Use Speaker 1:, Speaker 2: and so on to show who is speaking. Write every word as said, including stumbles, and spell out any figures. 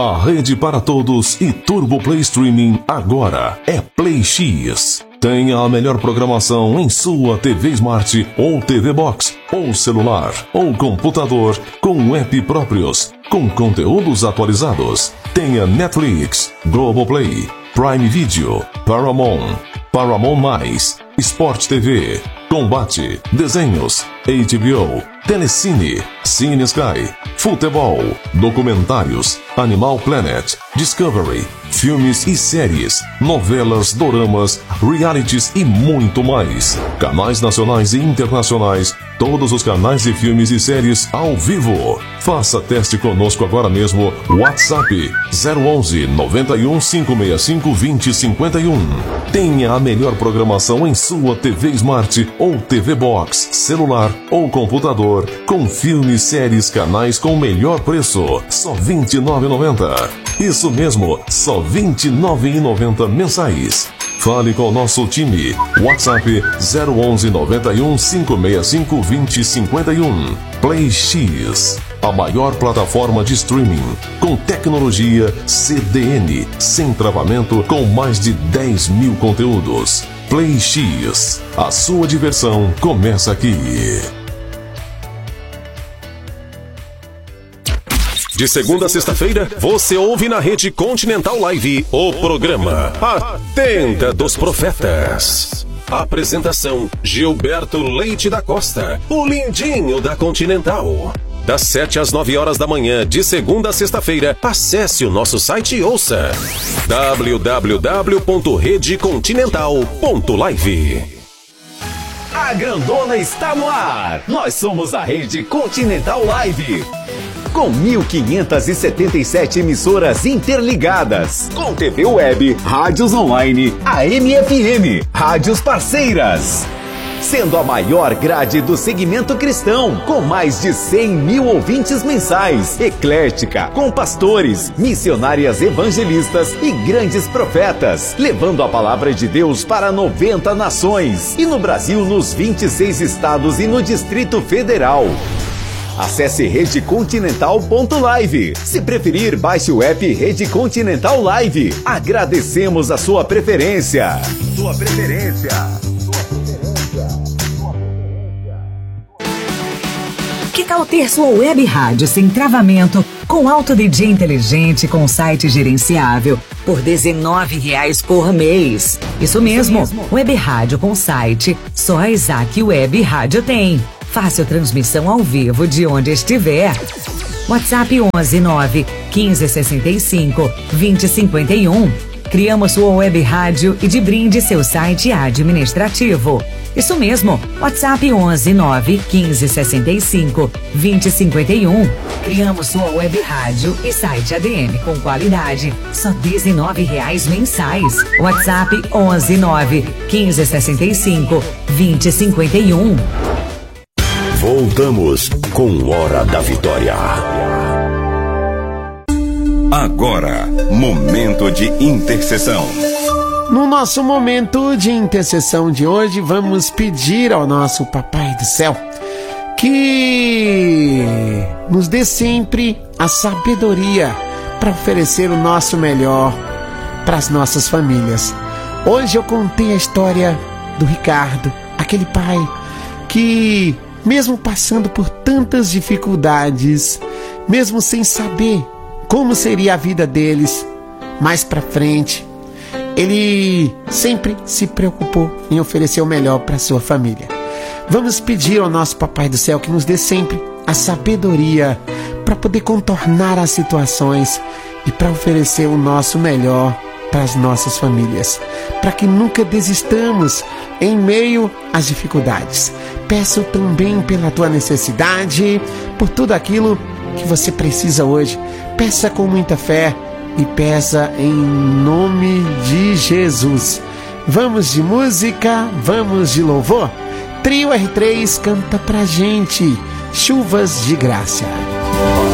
Speaker 1: A rede para todos e Turbo Play Streaming agora é Play X. Tenha a melhor programação em sua T V Smart ou T V Box, ou celular, ou computador, com app próprios, com conteúdos atualizados. Tenha Netflix, Globoplay, Prime Video, Paramount, Paramount Mais, Sport T V, Combate, Desenhos, H B O, Telecine, Cine Sky, Futebol, Documentários, Animal Planet, Discovery, filmes e séries, novelas, doramas, realities e muito mais. Canais nacionais e internacionais, todos os canais de filmes e séries ao vivo. Faça teste conosco agora mesmo. WhatsApp zero onze, noventa e um, cinco seis cinco, vinte, cinquenta e um. Tenha a melhor programação em sua T V Smart ou T V Box, celular ou computador, com filmes, séries, canais com melhor preço. Só vinte e nove reais e noventa centavos. Isso mesmo, só vinte e nove reais e noventa centavos mensais. Fale com o nosso time. WhatsApp zero onze, noventa e um, cinco seis cinco, vinte, cinquenta e um. Play X, a maior plataforma de streaming, com tecnologia C D N, sem travamento, com mais de dez mil conteúdos. Play X, a sua diversão começa aqui. De segunda a sexta-feira, você ouve na Rede Continental Live o programa A Tenda dos Profetas. Apresentação: Gilberto Leite da Costa, o lindinho da Continental. Das sete às nove horas da manhã, de segunda a sexta-feira, acesse o nosso site e ouça w w w ponto rede continental ponto live.
Speaker 2: A grandona está no ar. Nós somos a Rede Continental Live. Com mil quinhentas e setenta e sete emissoras interligadas, com T V web, rádios online, A M F M, rádios parceiras. Sendo a maior grade do segmento cristão, com mais de cem mil ouvintes mensais, eclética, com pastores, missionárias evangelistas e grandes profetas, levando a palavra de Deus para noventa nações, e no Brasil nos vinte e seis estados e no Distrito Federal. Acesse rede continental ponto live. Se preferir, baixe o app Rede Continental Live. Agradecemos a sua preferência. Sua preferência. Sua preferência.
Speaker 3: Que tal ter sua web rádio sem travamento, com alto D J inteligente, com site gerenciável, por dezenove reais por mês? Isso mesmo, Isso mesmo. Web rádio com site, só a Isaac Web Rádio tem. Fácil transmissão ao vivo de onde estiver. WhatsApp onze nove, quinze, sessenta e cinco, vinte, cinquenta e um. Criamos sua web rádio e de brinde seu site administrativo. Isso mesmo, WhatsApp onze nove, quinze, sessenta e cinco, vinte, cinquenta e um. Criamos sua web rádio e site A D M com qualidade, só dezenove reais mensais. WhatsApp onze nove, quinze, sessenta e cinco, vinte, cinquenta e um.
Speaker 4: Voltamos com Hora da Vitória. Agora, momento de intercessão.
Speaker 5: No nosso momento de intercessão de hoje, vamos pedir ao nosso Papai do Céu que nos dê sempre a sabedoria para oferecer o nosso melhor para as nossas famílias. Hoje eu contei a história do Ricardo, aquele pai que, mesmo passando por tantas dificuldades, mesmo sem saber como seria a vida deles mais para frente, ele sempre se preocupou em oferecer o melhor para sua família. Vamos pedir ao nosso Papai do Céu que nos dê sempre a sabedoria para poder contornar as situações e para oferecer o nosso melhor para as nossas famílias, para que nunca desistamos em meio às dificuldades. Peço também pela tua necessidade, por tudo aquilo que você precisa hoje. Peça com muita fé e peça em nome de Jesus. Vamos de música, vamos de louvor. Trio R três canta pra gente Chuvas de Graça.